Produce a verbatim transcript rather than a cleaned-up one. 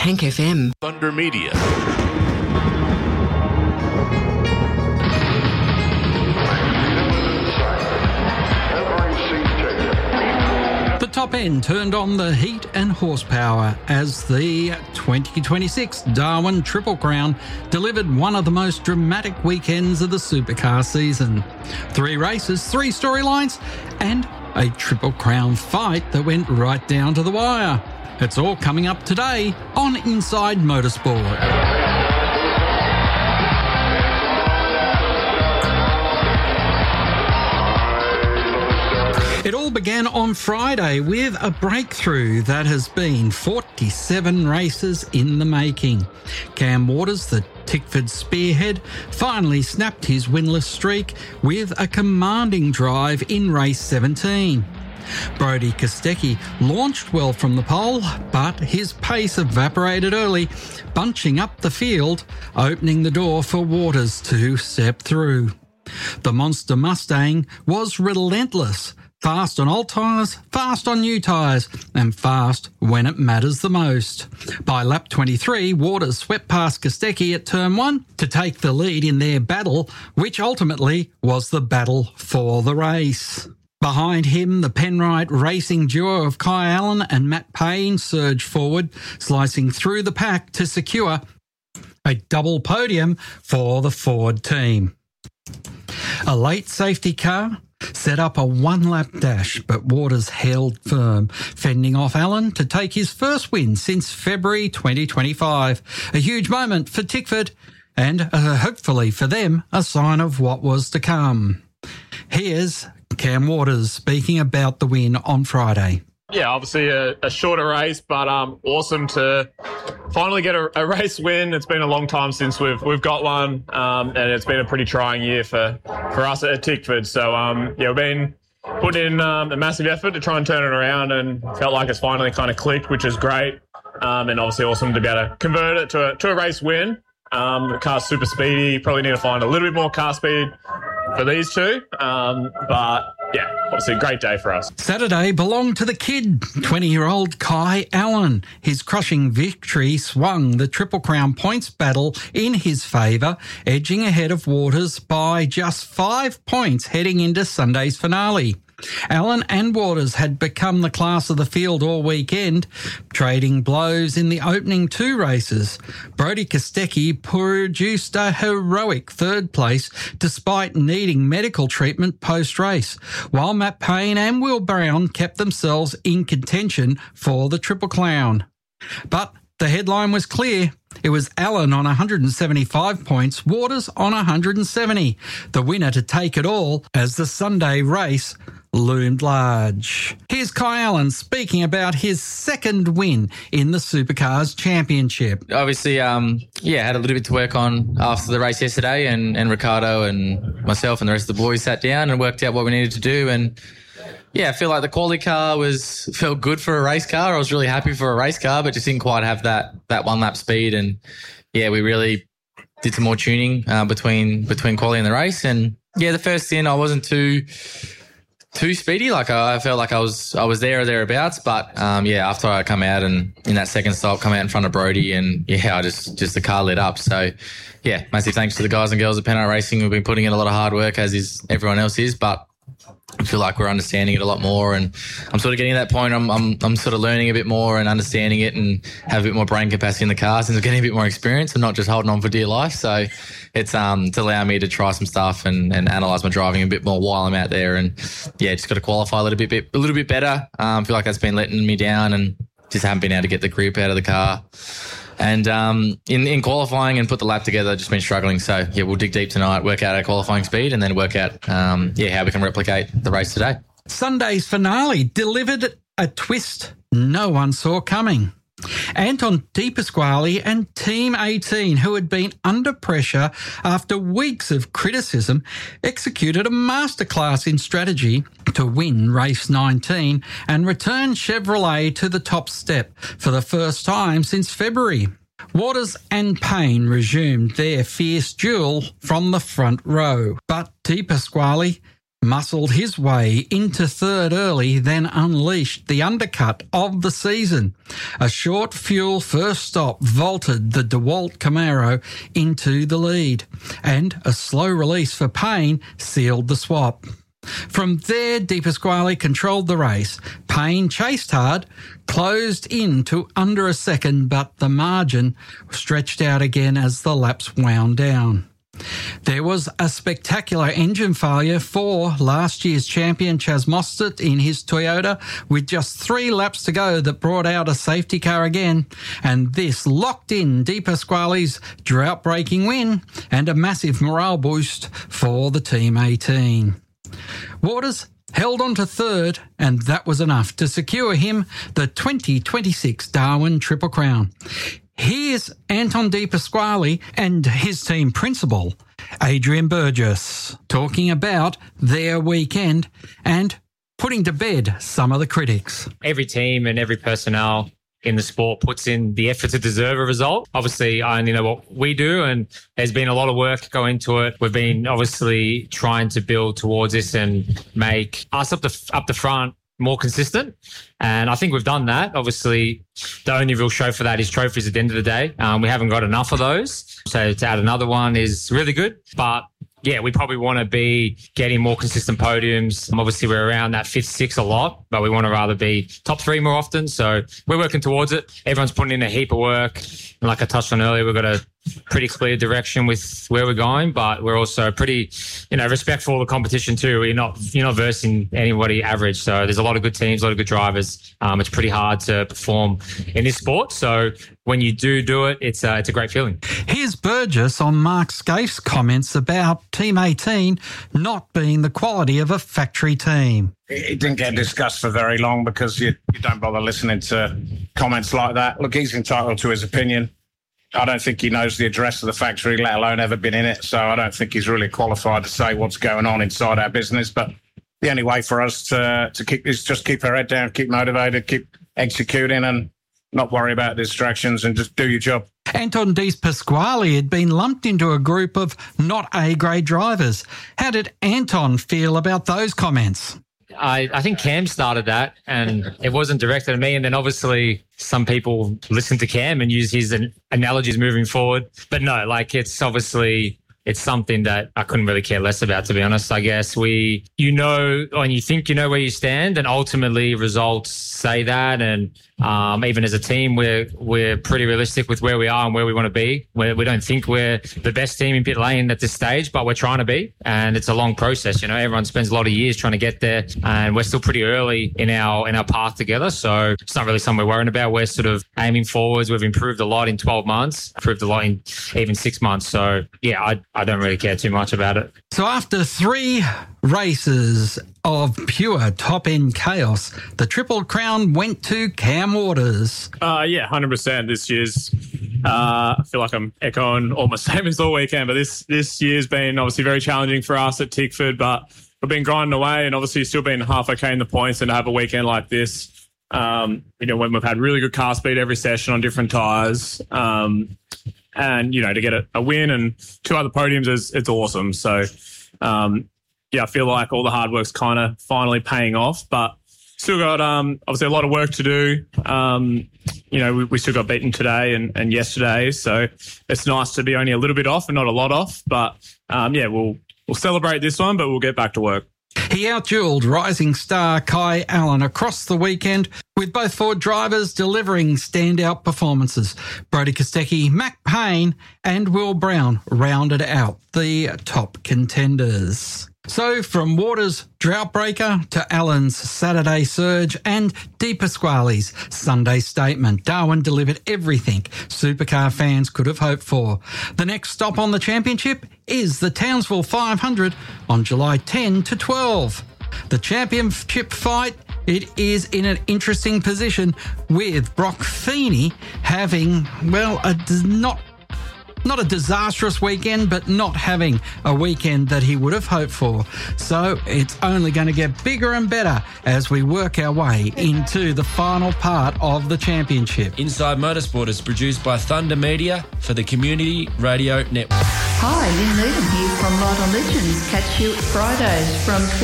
Hank F M. Thunder Media. The top end turned on the heat and horsepower as the twenty twenty-six Darwin Triple Crown delivered one of the most dramatic weekends of the supercar season. Three races, three storylines, and a Triple Crown fight that went right down to the wire. It's all coming up today on Inside Motorsport. It all began on Friday with a breakthrough that has been forty-seven races in the making. Cam Waters, the Tickford spearhead, finally snapped his winless streak with a commanding drive in race seventeen. Brodie Kostecki launched well from the pole, but his pace evaporated early, bunching up the field, opening the door for Waters to step through. The monster Mustang was relentless. Fast on old tyres, fast on new tyres, and fast when it matters the most. By lap twenty-three, Waters swept past Kostecki at turn one to take the lead in their battle, which ultimately was the battle for the race. Behind him, the Penrite racing duo of Kai Allen and Matt Payne surged forward, slicing through the pack to secure a double podium for the Ford team. A late safety car set up a one-lap dash, but Waters held firm, fending off Allen to take his first win since February twenty twenty-five. A huge moment for Tickford and, uh, hopefully for them, a sign of what was to come. Here's Cam Waters speaking about the win on Friday. Yeah, obviously a, a shorter race, but um, awesome to finally get a, a race win. It's been a long time since we've we've got one, um, and it's been a pretty trying year for, for us at Tickford. So um, yeah, we've been putting in um, a massive effort to try and turn it around, and felt like it's finally kind of clicked, which is great. Um, and obviously awesome to be able to convert it to a to a race win. Um, the car's super speedy. Probably need to find a little bit more car speed for these two, um, but yeah, obviously a great day for us. Saturday belonged to the kid, twenty-year-old Kai Allen. His crushing victory swung the Triple Crown points battle in his favour, edging ahead of Waters by just five points heading into Sunday's finale. Allen and Waters had become the class of the field all weekend, trading blows in the opening two races. Brodie Kostecki produced a heroic third place despite needing medical treatment post-race, while Matt Payne and Will Brown kept themselves in contention for the Triple Crown. But the headline was clear. It was Allen on one hundred seventy-five points, Waters on one hundred seventy, the winner to take it all as the Sunday race loomed large. Here's Kai Allen speaking about his second win in the Supercars Championship. Obviously, um, yeah, had a little bit to work on after the race yesterday, and, and Ricardo and myself and the rest of the boys sat down and worked out what we needed to do. And yeah, I feel like the quality car was felt good for a race car. I was really happy for a race car, but just didn't quite have that that one lap speed. And yeah, we really did some more tuning uh, between between quality and the race. And yeah, the first in I wasn't too too speedy. Like I, I felt like I was I was there or thereabouts. But um, yeah, after I come out and in that second stop, come out in front of Brodie, and yeah, I just just the car lit up. So yeah, massive thanks to the guys and girls at Penrite Racing who've been putting in a lot of hard work, as is everyone else is. But I feel like we're understanding it a lot more, and I'm sort of getting to that point. I'm, I'm, I'm sort of learning a bit more and understanding it, and have a bit more brain capacity in the car since I'm getting a bit more experience and not just holding on for dear life. So it's um to allow me to try some stuff and, and analyse my driving a bit more while I'm out there, and yeah, just got to qualify a little bit, bit a little bit better. Um, I feel like that's been letting me down, and just haven't been able to get the grip out of the car. And um, in, in qualifying and put the lap together, just been struggling. So, yeah, we'll dig deep tonight, work out our qualifying speed, and then work out, um, yeah, how we can replicate the race today. Sunday's finale delivered a twist no one saw coming. Anton De Pasquale and Team eighteen, who had been under pressure after weeks of criticism, executed a masterclass in strategy to win race nineteen and return Chevrolet to the top step for the first time since February. Waters and Payne resumed their fierce duel from the front row, but De Pasquale muscled his way into third early, then unleashed the undercut of the season. A short fuel first stop vaulted the DeWalt Camaro into the lead, and a slow release for Payne sealed the swap. From there, De Pasquale controlled the race. Payne chased hard, closed in to under a second, but the margin stretched out again as the laps wound down. There was a spectacular engine failure for last year's champion Chaz Mostert in his Toyota, with just three laps to go that brought out a safety car again, and this locked in De Pasquale's drought-breaking win and a massive morale boost for the Team eighteen. Waters held on to third, and that was enough to secure him the twenty twenty-six Darwin Triple Crown. Here's Anton De Pasquale and his team principal, Adrian Burgess, talking about their weekend and putting to bed some of the critics. Every team and every personnel in the sport puts in the effort to deserve a result. Obviously, I only know what we do, and there's been a lot of work go into it. We've been obviously trying to build towards this and make us up the up the front more consistent, and I think we've done that. Obviously, the only real show for that is trophies at the end of the day. Um, we haven't got enough of those, so to add another one is really good, but yeah, we probably want to be getting more consistent podiums. Obviously, we're around that fifth, sixth a lot, but we want to rather be top three more often. So we're working towards it. Everyone's putting in a heap of work. And like I touched on earlier, we've got a pretty clear direction with where we're going, but we're also pretty, you know, respectful of the competition too. You're not, you're not versing anybody average. So there's a lot of good teams, a lot of good drivers. Um, it's pretty hard to perform in this sport. So when you do do it, it's a, it's a great feeling. Here's Burgess on Mark Scaife's comments about Team eighteen not being the quality of a factory team. It didn't get discussed for very long because you, you don't bother listening to comments like that. Look, he's entitled to his opinion. I don't think he knows the address of the factory, let alone ever been in it. So I don't think he's really qualified to say what's going on inside our business. But the only way for us to to keep is just keep our head down, keep motivated, keep executing, and not worry about distractions and just do your job. Anton De Pasquale had been lumped into a group of not A-grade drivers. How did Anton feel about those comments? I, I think Cam started that, and it wasn't directed at me. And then obviously some people listen to Cam and use his an- analogies moving forward. But no, like it's obviously it's something that I couldn't really care less about, to be honest. I guess we, you know, and you think you know where you stand, and ultimately results say that. And um, even as a team, we're we're pretty realistic with where we are and where we want to be. We're, we don't think we're the best team in pit lane at this stage, but we're trying to be. And it's a long process. You know, everyone spends a lot of years trying to get there, and we're still pretty early in our in our path together. So it's not really something we're worrying about. We're sort of aiming forwards. We've improved a lot in twelve months, improved a lot in even six months. So yeah, I I don't really care too much about it. So after three races of pure top-end chaos, the Triple Crown went to Cam Waters. Uh, yeah, one hundred percent. This year's, uh, I feel like I'm echoing all my statements all weekend, but this this year's been obviously very challenging for us at Tickford, but we've been grinding away and obviously still been half okay in the points, and to have a weekend like this, um, you know, when we've had really good car speed every session on different tyres, um, and, you know, to get a, a win and two other podiums is it's awesome. So, um, yeah, I feel like all the hard work's kind of finally paying off, but still got um, obviously a lot of work to do. Um, you know, we, we still got beaten today and, and yesterday, so it's nice to be only a little bit off and not a lot off. But um, yeah, we'll we'll celebrate this one, but we'll get back to work. He outdueled rising star Kai Allen across the weekend, with both Ford drivers delivering standout performances. Brodie Kostecki, Mac Payne and Will Brown rounded out the top contenders. So from Waters' drought breaker to Allen's Saturday surge and De Pasquale's Sunday statement, Darwin delivered everything supercar fans could have hoped for. The next stop on the championship is the Townsville five hundred on July tenth to twelve. The championship fight, it is in an interesting position, with Brock Feeney having, well, a not Not a disastrous weekend, but not having a weekend that he would have hoped for. So it's only going to get bigger and better as we work our way into the final part of the championship. Inside Motorsport is produced by Thunder Media for the Community Radio Network. Hi, Lynn Needham here from Light on Legends. Catch you Fridays from